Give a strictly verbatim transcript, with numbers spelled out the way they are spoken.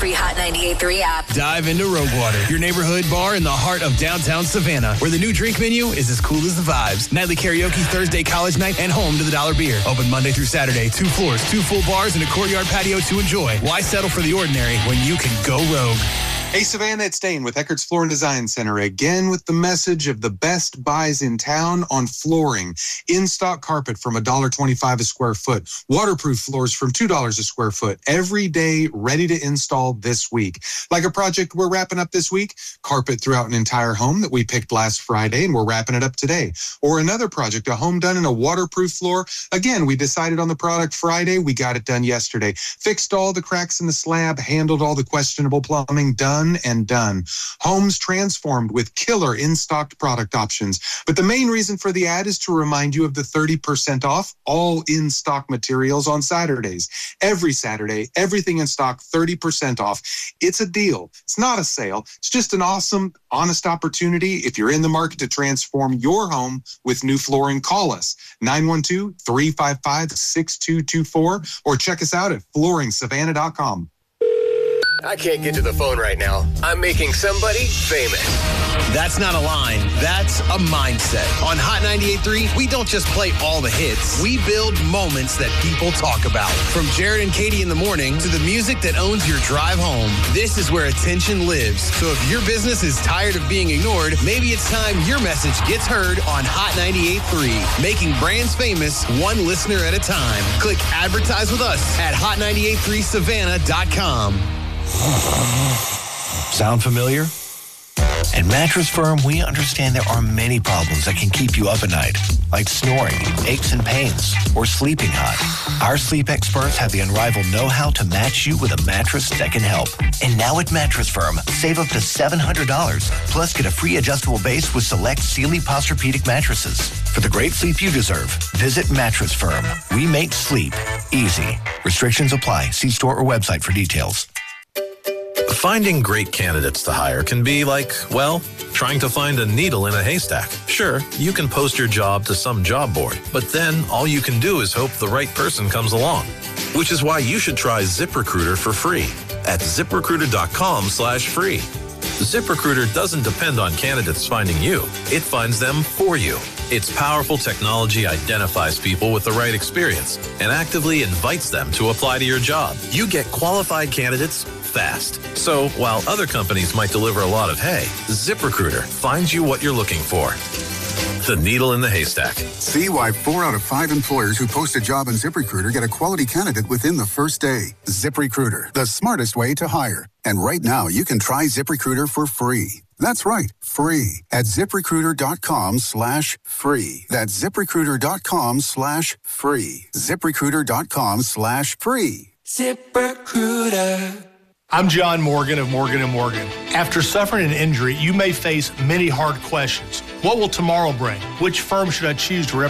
free Hot ninety-eight point three app. Dive into Roguewater, your neighborhood bar in the heart of downtown Savannah, where the new drink menu is as cool as the vibes. Nightly karaoke, Thursday college night, and home to the dollar beer. Open Monday through Saturday. Two floors, two full bars, and a courtyard patio to enjoy. Why settle for the ordinary when you can go rogue? Hey, Savannah, it's Dane with Eckert's Floor and Design Center, again with the message of the best buys in town on flooring. In-stock carpet from one dollar twenty-five a square foot. Waterproof floors from two dollars a square foot. Every day, ready to install this week. Like a project we're wrapping up this week, carpet throughout an entire home that we picked last Friday, and we're wrapping it up today. Or another project, a home done in a waterproof floor. Again, we decided on the product Friday. We got it done yesterday. Fixed all the cracks in the slab, handled all the questionable plumbing, done and done. Homes transformed with killer in-stock product options. But the main reason for the ad is to remind you of the thirty percent off all in-stock materials on Saturdays. Every Saturday, everything in stock, thirty percent off. It's a deal. It's not a sale. It's just an awesome, honest opportunity. If you're in the market to transform your home with new flooring, call us nine one two, three five five, six two two four or check us out at flooring savannah dot com. I can't get to the phone right now. I'm making somebody famous. That's not a line. That's a mindset. On Hot ninety-eight point three, we don't just play all the hits. We build moments that people talk about. From Jared and Katie in the morning to the music that owns your drive home. This is where attention lives. So if your business is tired of being ignored, maybe it's time your message gets heard on Hot ninety-eight point three. Making brands famous one listener at a time. Click advertise with us at hot ninety-eight point three savannah dot com. Sound familiar? At Mattress Firm, we understand there are many problems that can keep you up at night, like snoring, aches and pains, or sleeping hot. Our sleep experts have the unrivaled know-how to match you with a mattress that can help. And now at Mattress Firm, save up to seven hundred dollars, plus get a free adjustable base with select Sealy Posturepedic mattresses. For the great sleep you deserve, visit Mattress Firm. We make sleep easy. Restrictions apply. See store or website for details. Finding great candidates to hire can be like, well, trying to find a needle in a haystack. Sure, you can post your job to some job board, but then all you can do is hope the right person comes along. Which is why you should try ZipRecruiter for free at ziprecruiter.com slash free. ZipRecruiter doesn't depend on candidates finding you. It finds them for you. Its powerful technology identifies people with the right experience and actively invites them to apply to your job. You get qualified candidates fast. So while other companies might deliver a lot of hay, ZipRecruiter finds you what you're looking for. The needle in the haystack. See why four out of five employers who post a job on ZipRecruiter get a quality candidate within the first day. ZipRecruiter, the smartest way to hire. And right now, you can try ZipRecruiter for free. That's right, free at ZipRecruiter.com slash free. That's ZipRecruiter.com slash free. ZipRecruiter.com slash free. ZipRecruiter. I'm John Morgan of Morgan and Morgan. After suffering an injury, you may face many hard questions. What will tomorrow bring? Which firm should I choose to represent?